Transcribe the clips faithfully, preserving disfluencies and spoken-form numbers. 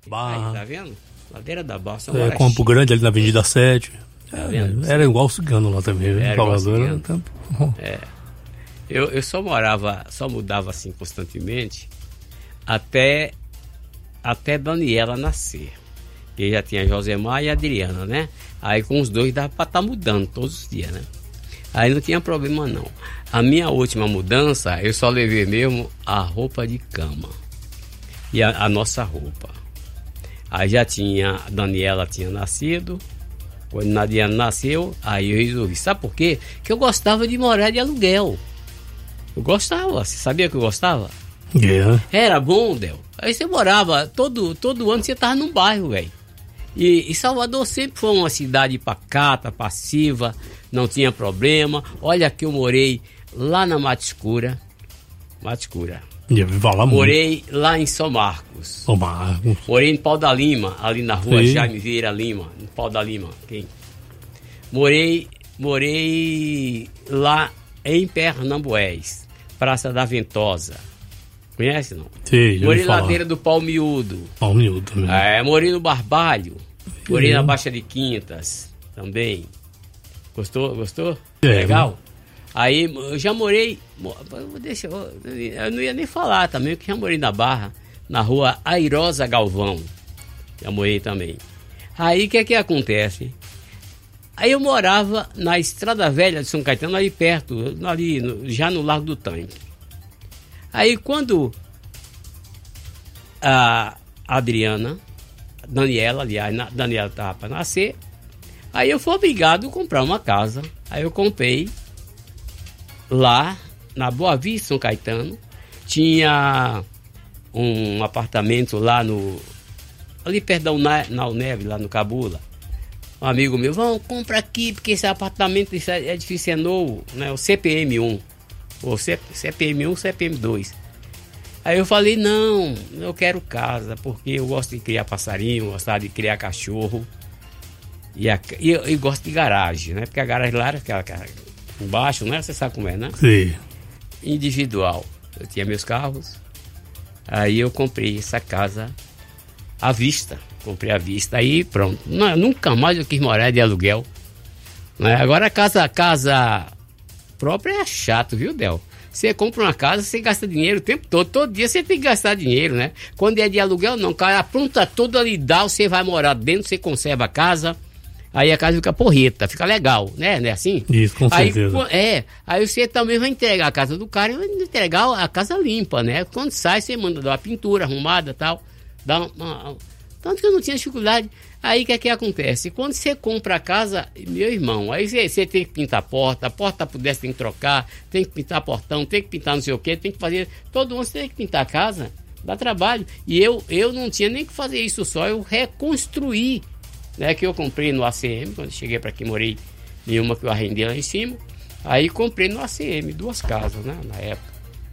Barra. Aí, tá vendo? Ladeira da Barra. É, Campo Grande, ali na Avenida sete. Tá vendo? Era igual o Cigano lá também, Era em Salvador. Era tempo. É. Eu, eu só morava, só mudava assim constantemente até, até Daniela nascer. Que já tinha Josemar e Adriana, né? Aí com os dois dava pra estar mudando todos os dias, né? Aí não tinha problema não. A minha última mudança, eu só levei mesmo a roupa de cama. E a, a nossa roupa. Aí já tinha, a Daniela tinha nascido. Quando a Adriana nasceu, aí eu resolvi. Sabe por quê? Porque eu gostava de morar de aluguel. Eu gostava. Você sabia que eu gostava? Yeah. Era bom, Del. Aí você morava, todo, todo ano você estava num bairro, velho. E, e Salvador sempre foi uma cidade pacata, passiva, não tinha problema. Olha que eu morei lá na Mata Escura. Mata Escura. Lá morei muito. Lá em São Marcos. São Marcos. Morei em Pau da Lima, ali na rua Sim. Jaime Vieira Lima, em Pau da Lima. Quem? Morei, morei lá em Pernambués, Praça da Ventosa. Conhece, não? Sim, morei na ladeira do Pau Miúdo. Pau Miúdo mesmo. É, morei no Barbalho. Morei na Baixa de Quintas também. Gostou? Gostou? É, legal? Aí eu já morei. Deixa eu, eu não ia nem falar também, porque já morei na Barra, na rua Airosa Galvão. Já morei também. Aí o que é que acontece? Aí eu morava na Estrada Velha de São Caetano, ali perto, ali, no, já no Largo do Tanque. Aí quando a Adriana, a Daniela, aliás, a Daniela estava para nascer, aí eu fui obrigado a comprar uma casa. Aí eu comprei lá na Boa Vista, São Caetano. Tinha um apartamento lá no... ali perto da Uneve, lá no Cabula. Um amigo meu, vamos, compra aqui, porque esse apartamento, esse edifício é novo, né? O C P M um. Ou C P M um, C P M dois. Aí eu falei, não, eu quero casa, porque eu gosto de criar passarinho, gosto de criar cachorro. E, a, e eu, eu gosto de garagem, né? Porque a garagem lá era aquela embaixo, né? Você sabe como é, né? Sim. Individual. Eu tinha meus carros. Aí eu comprei essa casa à vista. Comprei à vista. Aí pronto. Não, nunca mais eu quis morar de aluguel. Né? Agora a casa, casa própria é chato, viu, Del? Você compra uma casa, você gasta dinheiro o tempo todo. Todo dia você tem que gastar dinheiro, né? Quando é de aluguel, não. O cara apronta tudo ali, dá, você vai morar dentro, você conserva a casa. Aí a casa fica porreta, fica legal, né? Não é assim? Isso, com aí, certeza. É, aí você também vai entregar a casa do cara e vai entregar a casa limpa, né? Quando sai, você manda dar uma pintura arrumada e tal. Dá uma, uma, tanto que eu não tinha dificuldade. Aí o que é que acontece? Quando você compra a casa, meu irmão, aí você, você tem que pintar a porta, a porta pudesse tem que trocar, tem que pintar portão, tem que pintar não sei o que, tem que fazer. Todo mundo tem que pintar a casa, dá trabalho. E eu, eu não tinha nem que fazer isso só, eu reconstruí. Né, que eu comprei no A C M, quando cheguei para aqui, morei em uma que eu arrendei lá em cima. Aí comprei no A C M, duas casas, né, na época.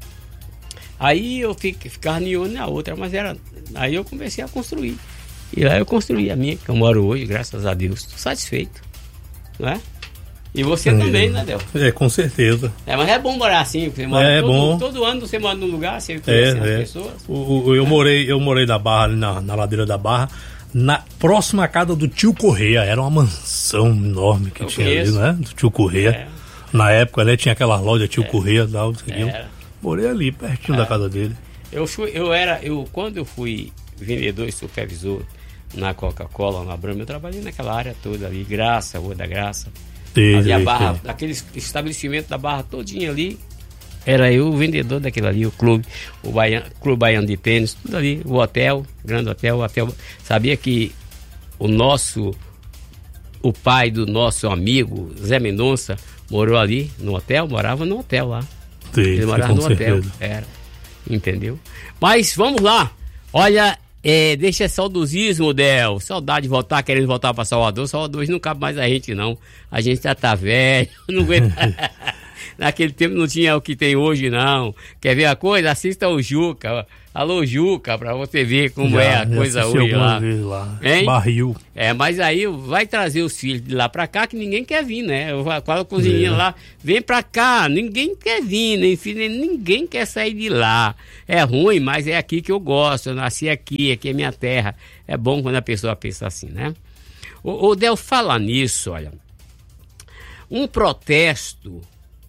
Aí eu fiquei, ficava em uma e na outra, mas era. Aí eu comecei a construir. E lá eu construí a minha, que eu moro hoje, graças a Deus. Estou satisfeito, não é? E você é, também, né, Del? É, com certeza. É, mas é bom morar assim, você mora é todo, bom. todo ano você mora num lugar, você conhece é, as é. pessoas. O, o, eu, morei, eu morei na Barra, ali na, na ladeira da Barra. Na próxima casa do tio Correia, era uma mansão enorme que eu tinha conheço. Ali, né? Do tio Correia. É. Na época, né, tinha aquela loja tio é. Correia, lá, é. Morei ali, pertinho é. da casa dele. Eu fui, eu era, eu, quando eu fui vendedor e supervisor na Coca-Cola, na Brahma, eu trabalhei naquela área toda ali, Graça, Rua da Graça. Sim, ali a Barra, sim. Aquele estabelecimento da Barra todinho ali. Era eu o vendedor daquilo ali, o clube, o Baiano, Clube Baiano de Tênis, tudo ali, o hotel, grande hotel, o hotel. Sabia que o nosso, o pai do nosso amigo, Zé Mendonça, morou ali no hotel, morava no hotel lá. Sim, ele morava no hotel, era, entendeu? Mas vamos lá, olha, é, deixa esse saudosismo, Del, saudade de voltar, querendo voltar para Salvador, Salvador não cabe mais a gente não, a gente já tá velho, não aguenta... Naquele tempo não tinha o que tem hoje, não. Quer ver a coisa? Assista o Juca. Alô, Juca, pra você ver como já, é a coisa hoje lá. lá. Barril. É, mas aí vai trazer os filhos de lá pra cá que ninguém quer vir, né? Eu falo com os meninos é. lá, vem pra cá, ninguém quer vir, nem filho, ninguém quer sair de lá. É ruim, mas é aqui que eu gosto, eu nasci aqui, aqui é minha terra. É bom quando a pessoa pensa assim, né? O, o Del fala nisso, olha. Um protesto...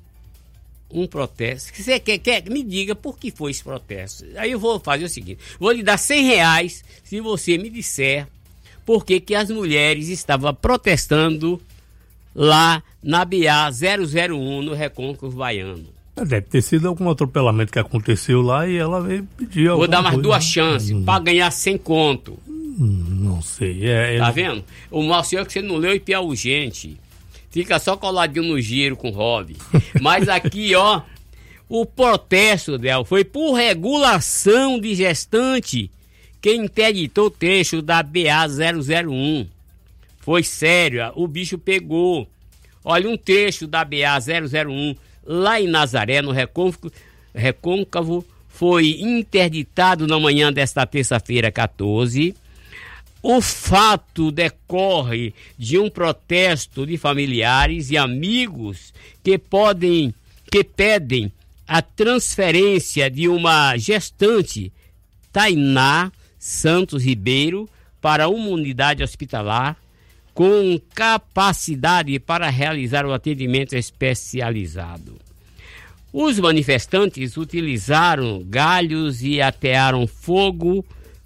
Um protesto. Você quer, quer, me diga por que foi esse protesto. Aí eu vou fazer o seguinte: vou lhe dar cem reais se você me disser por que, que as mulheres estavam protestando lá na B A zero zero um, no Recôncavo Baiano. Deve ter sido algum atropelamento que aconteceu lá e ela veio pedir alguma Vou dar mais coisa. duas chances hum. para ganhar cem conto. Hum, não sei. É, tá ele... vendo? O mal senhor que você não leu e pia urgente. Fica só coladinho no giro com o hobby. Mas aqui, ó, o protesto, Del, foi por regulação de gestante que interditou o trecho da B A zero zero um. Foi sério, o bicho pegou. Olha, um trecho da B A zero zero um, lá em Nazaré, no Recôncavo, Recôncavo, foi interditado na manhã desta terça-feira, quatorze. O fato decorre de um protesto de familiares e amigos que podem, que pedem a transferência de uma gestante, Tainá Santos Ribeiro, para uma unidade hospitalar com capacidade para realizar o atendimento especializado. Os manifestantes utilizaram galhos e atearam fogo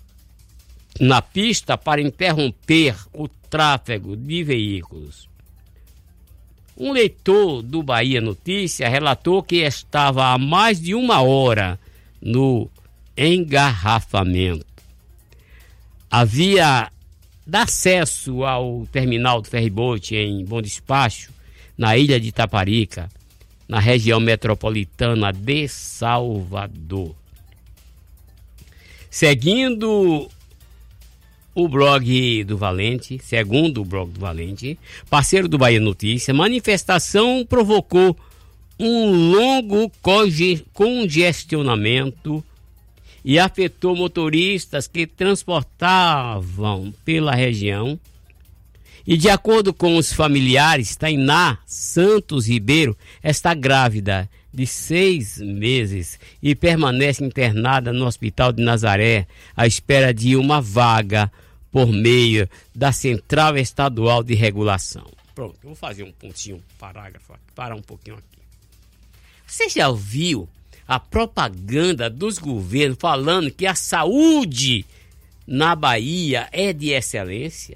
na pista para interromper o tráfego de veículos. Um leitor do Bahia Notícia relatou que estava há mais de uma hora no engarrafamento. A via de acesso ao terminal do ferryboat em Bom Despacho, na ilha de Itaparica, na região metropolitana de Salvador. Seguindo o blog do Valente, segundo o blog do Valente, parceiro do Bahia Notícia, manifestação provocou um longo conge- congestionamento e afetou motoristas que transportavam pela região. E de acordo com os familiares, Tainá Santos Ribeiro está grávida de seis meses e permanece internada no Hospital de Nazaré à espera de uma vaga por meio da Central Estadual de Regulação. Pronto, eu vou fazer um pontinho, um parágrafo, parar um pouquinho aqui. Você já ouviu a propaganda dos governos falando que a saúde na Bahia é de excelência?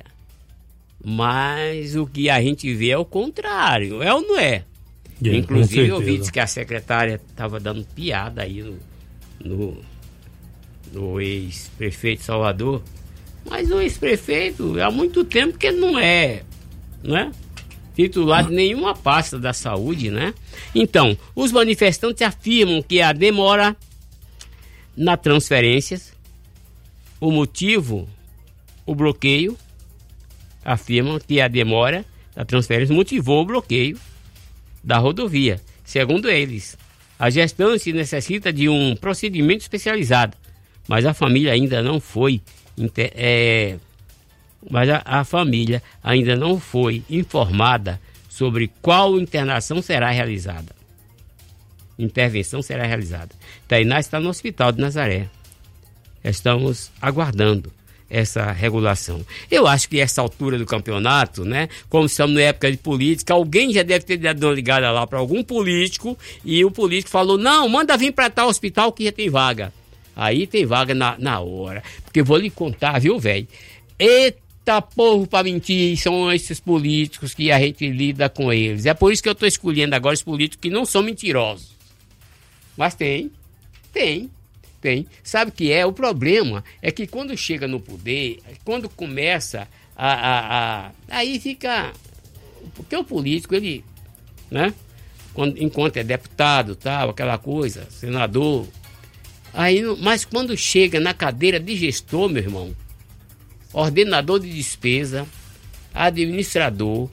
Mas o que a gente vê é o contrário, é ou não é? Yeah, inclusive eu ouvi que a secretária estava dando piada aí no, no, no ex-prefeito de Salvador. Mas o ex-prefeito, há muito tempo que ele não é, né, titular de nenhuma pasta da saúde, né? Então, os manifestantes afirmam que a demora na transferências, o motivo, o bloqueio, afirmam que a demora da transferência motivou o bloqueio da rodovia. Segundo eles, a gestante necessita de um procedimento especializado, mas a família ainda não foi É, mas a, a família ainda não foi informada sobre qual internação será realizada. Intervenção será realizada. Tainá está no Hospital de Nazaré. Estamos aguardando essa regulação. Eu acho que essa altura do campeonato, né, como estamos na época de política, alguém já deve ter dado uma ligada lá para algum político e o político falou: não, manda vir para tal hospital que já tem vaga. Aí tem vaga na, na hora. Porque vou lhe contar, viu, velho? Eita povo pra mentir, são esses políticos que a gente lida com eles. É por isso que eu tô escolhendo agora os políticos que não são mentirosos. Mas tem, tem, tem. Sabe o que é? O problema é que quando chega no poder, quando começa a... a, a aí fica... Porque o político, ele, né? Quando, enquanto é deputado, tal, aquela coisa, senador... Aí, mas quando chega na cadeira de gestor, meu irmão, ordenador de despesa, administrador,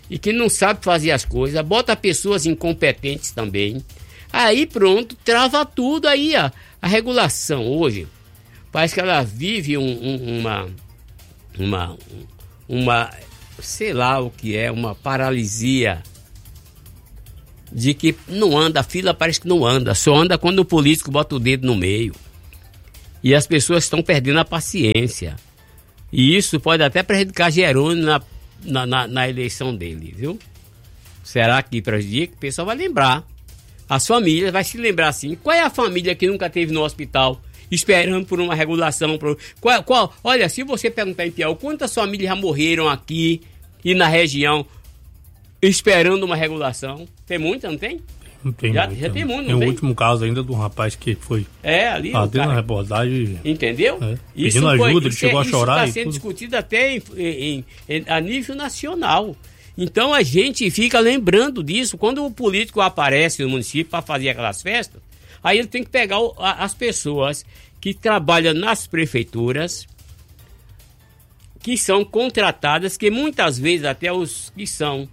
e que não sabe fazer as coisas, bota pessoas incompetentes também. Aí pronto, trava tudo aí, ó. A regulação hoje, parece que ela vive um, um, uma, uma, uma, sei lá o que é, uma paralisia de que não anda, a fila parece que não anda, só anda quando o político bota o dedo no meio. E as pessoas estão perdendo a paciência. E isso pode até prejudicar Jerônimo na, na, na, na eleição dele, viu? Será que prejudica? O pessoal vai lembrar. As famílias vai se lembrar assim. Qual é a família que nunca esteve no hospital esperando por uma regulação? Por... Qual, qual? Olha, se você perguntar em Piauí, quantas famílias já morreram aqui e na região esperando uma regulação? Tem muita, não tem? Tem já, muito, já tem muito, tem não o tem? último caso ainda do rapaz que foi é, ali, lá dentro cara, na reportagem. Entendeu? É, isso pedindo foi, ajuda, ele isso chegou é, a chorar. Isso está sendo discutido até em, em, em, a nível nacional. Então a gente fica lembrando disso. Quando o político aparece no município para fazer aquelas festas, aí ele tem que pegar o, a, as pessoas que trabalham nas prefeituras, que são contratadas, que muitas vezes até os que são...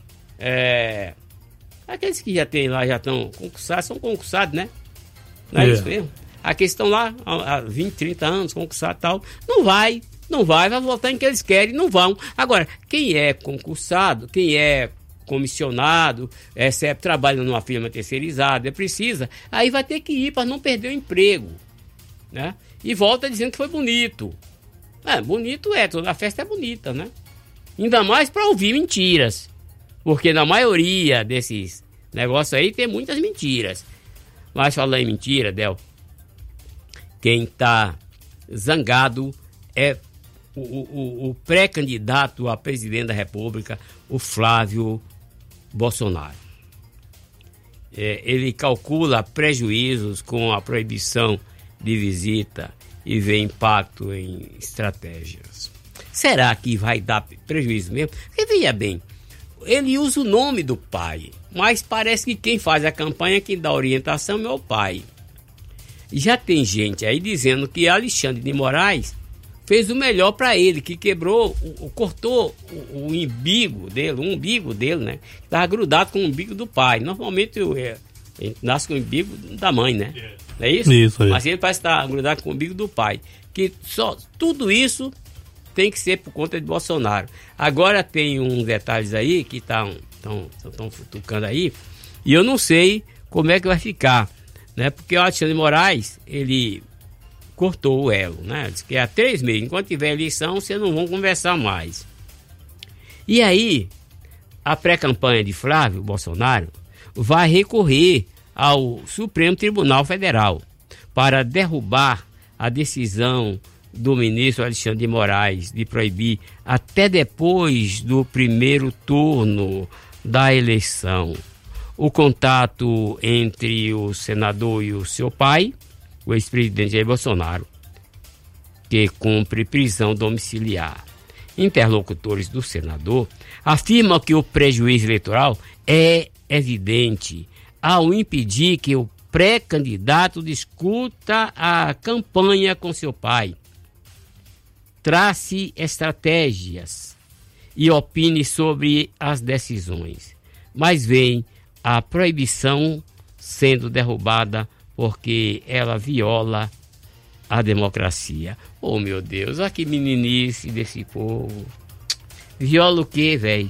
É, aqueles que já tem lá, já estão concursados, são concursados, né? Não é, é. isso mesmo? Aqueles estão lá há vinte, trinta anos, concursados e tal. Não vai, não vai, vai votar em que eles querem, não vão. Agora, quem é concursado, quem é comissionado, é, trabalha numa firma terceirizada, precisa, aí vai ter que ir para não perder o emprego, né? E volta dizendo que foi bonito. É, bonito é, toda a festa é bonita, né? Ainda mais para ouvir mentiras. Porque na maioria desses negócios aí tem muitas mentiras. Mas falando em mentira, Del, quem está zangado é o, o, o pré-candidato a presidente da República, o Flávio Bolsonaro. É, ele calcula prejuízos com a proibição de visita e vê impacto em estratégias. Será que vai dar prejuízo mesmo? Porque veja bem, ele usa o nome do pai, mas parece que quem faz a campanha, quem dá orientação é o pai. Já tem gente aí dizendo que Alexandre de Moraes fez o melhor para ele, que quebrou, cortou o, o umbigo dele, o umbigo dele, né? Estava grudado com o umbigo do pai. Normalmente é, nasce com o umbigo da mãe, né? Não é isso? Isso aí. Mas ele parece estar grudado com o umbigo do pai. Que só, tudo isso tem que ser por conta de Bolsonaro. Agora tem uns detalhes aí que estão futucando aí, e eu não sei como é que vai ficar, né? Porque o Alexandre de Moraes, ele cortou o elo, né? Diz que há três meses, enquanto tiver eleição, vocês não vão conversar mais. E aí, a pré-campanha de Flávio Bolsonaro vai recorrer ao Supremo Tribunal Federal para derrubar a decisão do ministro Alexandre de Moraes de proibir até depois do primeiro turno da eleição o contato entre o senador e o seu pai, o ex-presidente Jair Bolsonaro, que cumpre prisão domiciliar. Interlocutores do senador afirmam que o prejuízo eleitoral é evidente ao impedir que o pré-candidato discuta a campanha com seu pai, trace estratégias e opine sobre as decisões, mas veem a proibição sendo derrubada porque ela viola a democracia. Oh, meu Deus, olha que meninice desse povo. Viola o quê, velho?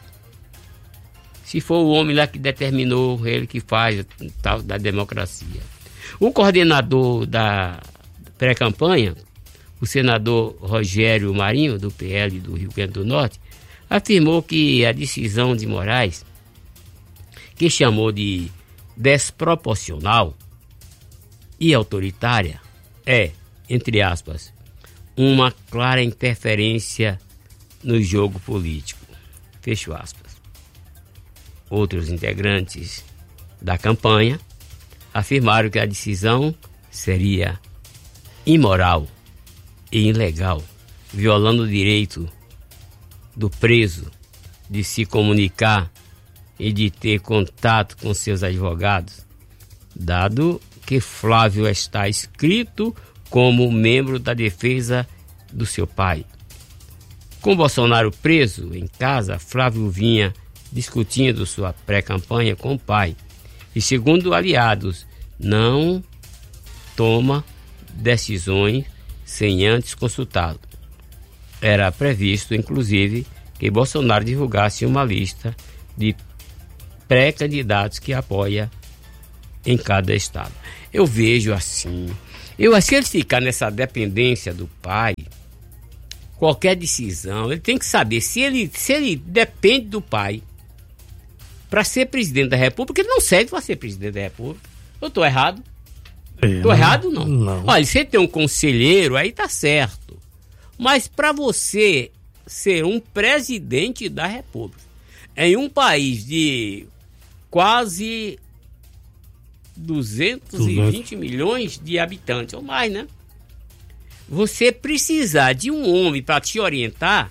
Se for o homem lá que determinou, ele que faz tal da democracia. O coordenador da pré-campanha, o senador Rogério Marinho, do P L do Rio Grande do Norte, afirmou que a decisão de Moraes, que chamou de desproporcional e autoritária, é, entre aspas, uma clara interferência no jogo político. Fecho aspas. Outros integrantes da campanha afirmaram que a decisão seria imoral e ilegal, violando o direito do preso de se comunicar e de ter contato com seus advogados, dado que Flávio está inscrito como membro da defesa do seu pai. Com Bolsonaro preso em casa, Flávio vinha discutindo sua pré-campanha com o pai. E segundo aliados, não toma decisões sem antes consultá-lo. Era previsto, inclusive, que Bolsonaro divulgasse uma lista de pré-candidatos que apoia em cada estado. Eu vejo assim, eu acho que ele ficar nessa dependência do pai, qualquer decisão, ele tem que saber se ele, se ele depende do pai para ser presidente da República, ele não serve para ser presidente da República. Eu estou errado? Estou é, errado não? não? Olha, você tem um conselheiro, aí tá certo. Mas para você ser um presidente da República, em um país de quase duzentos e vinte milhões de habitantes, ou mais, né? Você precisar de um homem para te orientar,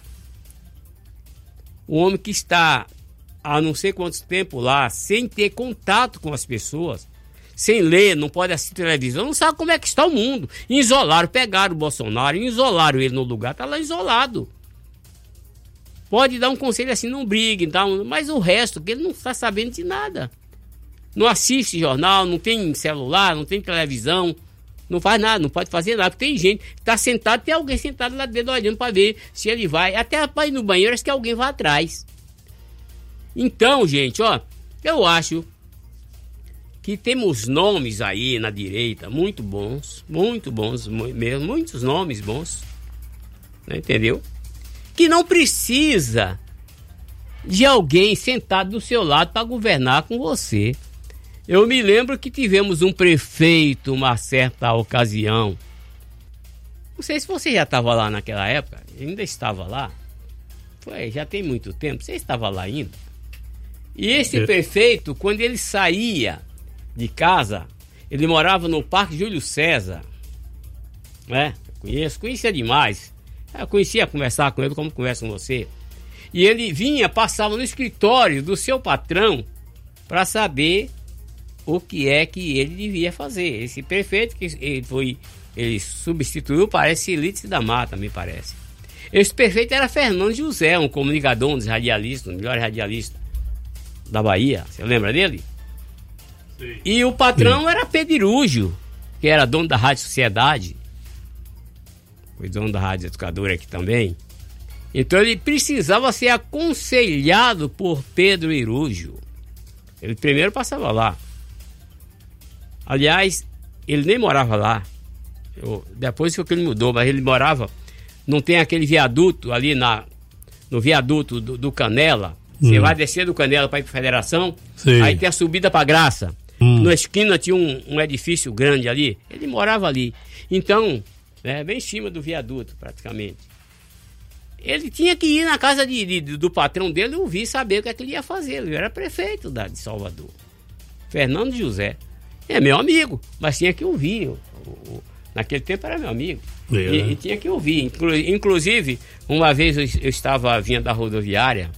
um homem que está há não sei quanto tempo lá, sem ter contato com as pessoas, sem ler, não pode assistir televisão, não sabe como é que está o mundo. Isolaram, pegaram o Bolsonaro, isolaram ele no lugar, está lá isolado. Pode dar um conselho assim, não brigue, tá? Mas o resto, que ele não está sabendo de nada. Não assiste jornal, não tem celular, não tem televisão, não faz nada, não pode fazer nada. Porque tem gente que está sentado, tem alguém sentado lá dentro olhando para ver se ele vai. Até para ir no banheiro, acho que alguém vai atrás. Então, gente, ó, eu acho que temos nomes aí na direita muito bons, muito bons mesmo, muitos nomes bons, né, entendeu? Que não precisa de alguém sentado do seu lado para governar com você. Eu me lembro que tivemos um prefeito, uma certa ocasião. Não sei se você já estava lá naquela época, ainda estava lá. Foi, já tem muito tempo, você estava lá ainda. E esse é. prefeito, quando ele saía de casa, ele morava no Parque Júlio César. Né? Eu conheço, conhecia demais. Eu conhecia conversar com ele como conversa com você. E ele vinha, passava no escritório do seu patrão para saber o que é que ele devia fazer. Esse prefeito que ele foi, ele substituiu, parece Elites da Mata, me parece. Esse prefeito era Fernando José, um comunicador, um dos radialistas, um melhor radialista da Bahia. Você lembra dele? Sim. E o patrão Sim. era Pedirujo, que era dono da Rádio Sociedade. Foi dono da Rádio Educadora aqui também. Então ele precisava ser aconselhado por Pedro Irujo. Ele primeiro passava lá. Aliás, ele nem morava lá. Eu, depois que ele mudou, mas ele morava... Não tem aquele viaduto ali na, no viaduto do, do Canela. Hum. Você vai descer do Canela para ir para a Federação. Sim. Aí tem a subida para Graça. Hum. Na esquina tinha um, um edifício grande ali. Ele morava ali. Então, né, bem em cima do viaduto, praticamente. Ele tinha que ir na casa de, de, do patrão dele e ouvir, saber o que, é que ele ia fazer. Ele era prefeito da, de Salvador. Fernando José. É meu amigo, mas tinha que ouvir. O, o, naquele tempo era meu amigo. É. E, e tinha que ouvir. Inclu, inclusive, uma vez eu, eu estava vindo da rodoviária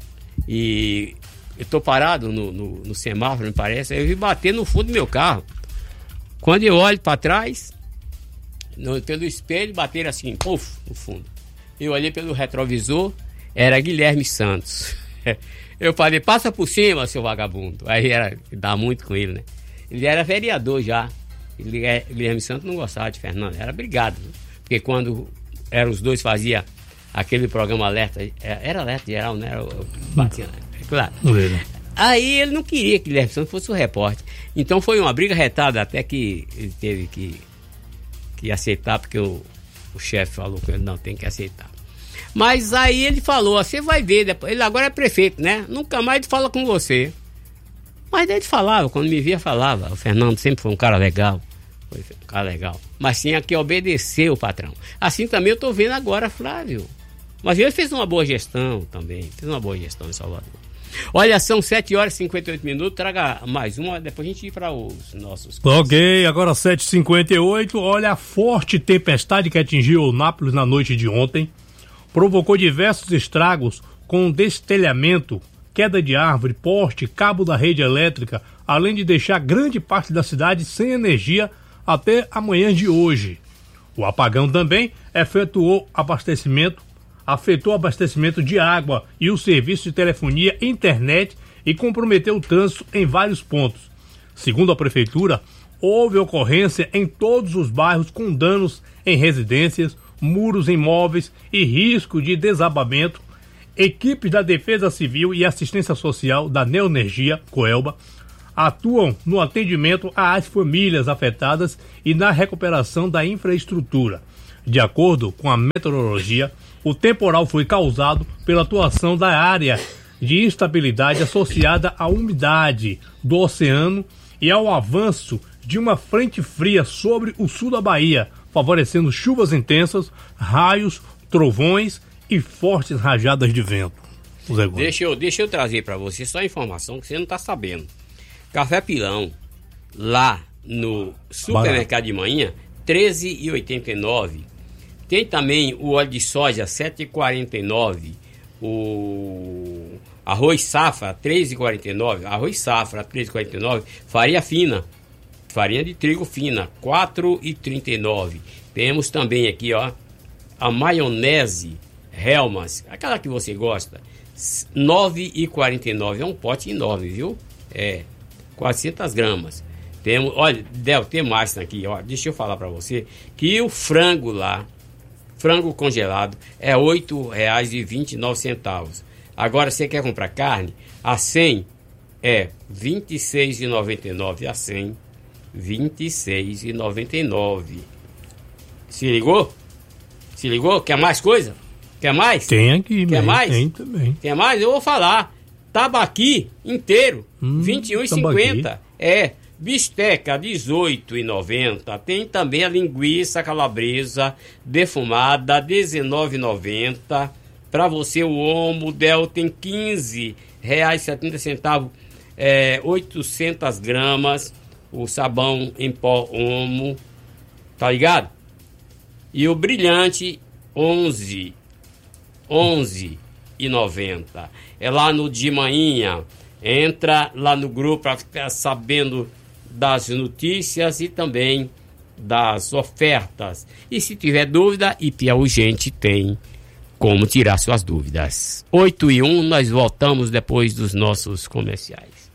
e eu estou parado no, no, no semáforo, me parece. Aí eu vi bater no fundo do meu carro. Quando eu olho para trás, no, pelo espelho, bateram assim, puf, no fundo. Eu olhei pelo retrovisor, era Guilherme Santos. Eu falei, passa por cima, seu vagabundo. Aí era, dá muito com ele, né? Ele era vereador já. Ele, é, Guilherme Santos não gostava de Fernando, era brigado. Né? Porque quando eram os dois, fazia aquele programa alerta, era alerta geral, né? Era, batia, é claro. Aí ele não queria que Guilherme Santos fosse o repórter. Então foi uma briga retada, até que ele teve que, que aceitar, porque o, o chefe falou com ele, não, tem que aceitar. Mas aí ele falou, você vai ver, depois, ele agora é prefeito, né? Nunca mais ele fala com você. Mas daí ele falava, quando me via falava, o Fernando sempre foi um cara legal, foi um cara legal. Mas tinha que obedecer o patrão. Assim também eu estou vendo agora, Flávio. Mas ele fez uma boa gestão também, fez uma boa gestão em Salvador. Olha, são sete horas e cinquenta e oito minutos, traga mais uma, depois a gente ir para os nossos... Ok, agora sete e cinquenta e oito, olha a forte tempestade que atingiu Nápoles na noite de ontem. Provocou diversos estragos com destelhamento, queda de árvore, poste, cabo da rede elétrica, além de deixar grande parte da cidade sem energia até a manhã de hoje. O apagão também efetuou abastecimento afetou o abastecimento de água e o serviço de telefonia e internet e comprometeu o trânsito em vários pontos. Segundo a Prefeitura, houve ocorrência em todos os bairros com danos em residências, muros em imóveis e risco de desabamento. Equipes da Defesa Civil e Assistência Social da Neoenergia, Coelba, atuam no atendimento às famílias afetadas e na recuperação da infraestrutura. De acordo com a meteorologia, o temporal foi causado pela atuação da área de instabilidade associada à umidade do oceano e ao avanço de uma frente fria sobre o sul da Bahia, favorecendo chuvas intensas, raios, trovões e fortes rajadas de vento. Deixa eu, deixa eu trazer para você só a informação que você não está sabendo. Café Pilão, lá no supermercado de manhã, treze reais e oitenta e nove centavos. Tem também o óleo de soja, sete reais e quarenta e nove centavos. O arroz safra, três reais e quarenta e nove centavos. Arroz safra, três reais e quarenta e nove centavos. Farinha fina, farinha de trigo fina, quatro reais e trinta e nove centavos. Temos também aqui, ó, a maionese Helmas, aquela que você gosta, nove reais e quarenta e nove centavos. É um pote enorme, viu? É, quatrocentas gramas. Temos, olha, deve ter mais aqui, ó. Deixa eu falar para você que o frango lá, frango congelado, é oito reais e vinte e nove centavos. Agora, você quer comprar carne? A cem é vinte e seis reais e noventa e nove centavos. A cem, vinte e seis reais e noventa e nove centavos. Se ligou? Se ligou? Quer mais coisa? Quer mais? Tem aqui, Quer mais? Tem também. Quer mais? Eu vou falar. Tambaqui inteiro, hum, vinte e um reais e cinquenta centavos. É, bisteca, dezoito reais e noventa centavos. Tem também a linguiça calabresa defumada, dezenove reais e noventa centavos. Para você, o Omo Del tem quinze reais e setenta centavos, é, oitocentas gramas. O sabão em pó Omo, tá ligado? E o brilhante, onze reais e noventa centavos. É lá no de manhã. Entra lá no grupo para ficar sabendo das notícias e também das ofertas. E se tiver dúvida, I P E A Urgente tem como tirar suas dúvidas. oito e um, nós voltamos depois dos nossos comerciais.